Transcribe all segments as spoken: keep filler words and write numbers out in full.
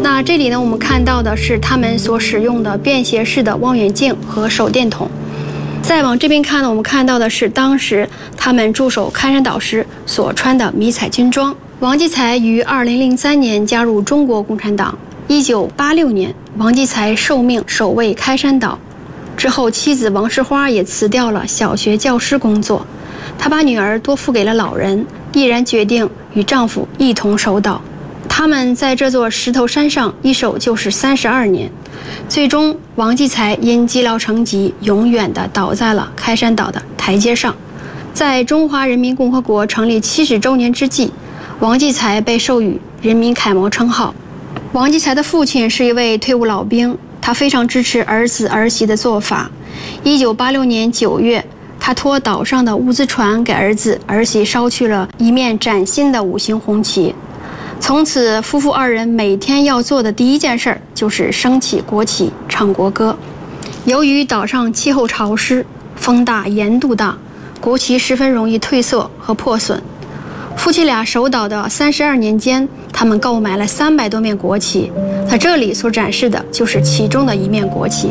那这里呢，我们看到的是他们所使用的便携式的望远镜和手电筒。再往这边看呢，我们看到的是当时他们驻守开山岛时所穿的迷彩军装。王继才于二零零三年加入中国共产党。一九八六年，王继才受命守卫开山岛。之后，妻子王世花也辞掉了小学教师工作，她把女儿多付给了老人，毅然决定与丈夫一同守岛。他们在这座石头山上一守就是三十二年，最终王继才因积劳成疾，永远地倒在了开山岛的台阶上。在中华人民共和国成立七十周年之际，王继才被授予人民楷模称号。王继才的父亲是一位退伍老兵，他非常支持儿子儿媳的做法。一九八六年九月，他托岛上的物资船给儿子儿媳捎去了一面崭新的五星红旗。从此，夫妇二人每天要做的第一件事就是升起国旗，唱国歌。由于岛上气候潮湿，风大盐度大，国旗十分容易褪色和破损。夫妻俩守岛的三十二年间，他们购买了三百多面国旗。那这里所展示的就是其中的一面国旗。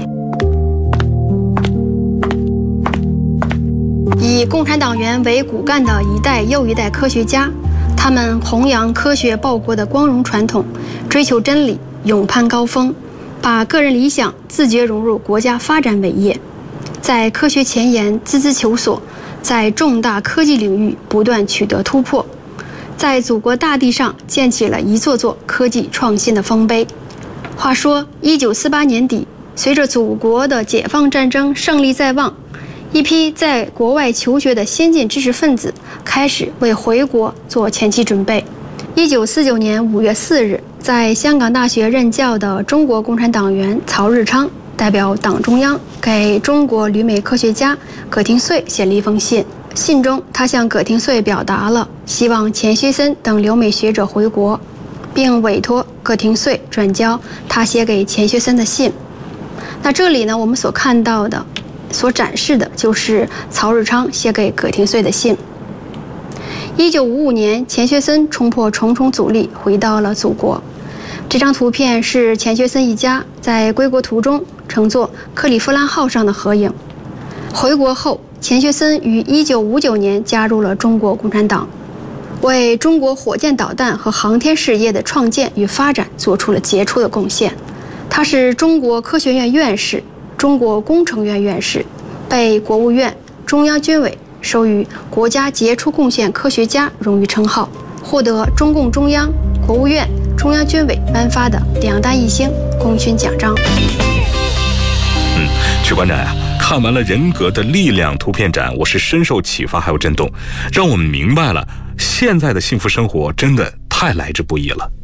以共产党员为骨干的一代又一代科学家，他们弘扬科学报国的光荣传统，追求真理，勇攀高峰，把个人理想自觉融入国家发展伟业，在科学前沿孜孜求索，在重大科技领域不断取得突破，在祖国大地上建起了一座座科技创新的丰碑。话说，一九四八年底，随着祖国的解放战争胜利在望，一批在国外求学的先进知识分子开始为回国做前期准备。一九四九年五月四日，在香港大学任教的中国共产党员曹日昌代表党中央给中国旅美科学家葛廷穗写了一封信。信中，他向葛廷穗表达了希望钱学森等留美学者回国，并委托葛廷穗转交他写给钱学森的信。那这里呢，我们所看到的所展示的就是曹日昌写给葛廷穗的信。一九五五年，钱学森冲破重重阻力回到了祖国。这张图片是钱学森一家在归国途中乘坐克利夫兰号上的合影。回国后，钱学森于一九五九年加入了中国共产党，为中国火箭导弹和航天事业的创建与发展做出了杰出的贡献。他是中国科学院院士、中国工程院院士，被国务院、中央军委授予国家杰出贡献科学家荣誉称号，获得中共中央、国务院、中央军委颁发的两弹一星功勋奖章。 嗯，曲馆长呀、啊，看完了人格的力量图片展，我是深受启发还有震动，让我们明白了现在的幸福生活真的太来之不易了。